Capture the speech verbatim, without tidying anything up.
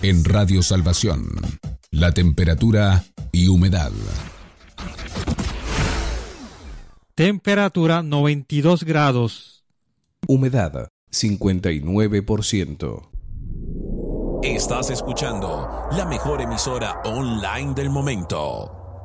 En Radio Salvación, la temperatura y humedad. Temperatura noventa y dos grados. Humedad cincuenta y nueve por ciento. Estás escuchando la mejor emisora online del momento.